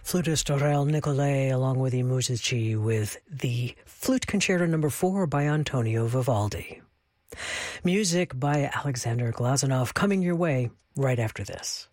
Flutist Aurel Nicolai along with the Musici with the Flute Concerto No. 4 by Antonio Vivaldi. Music by Alexander Glazunov coming your way right after this.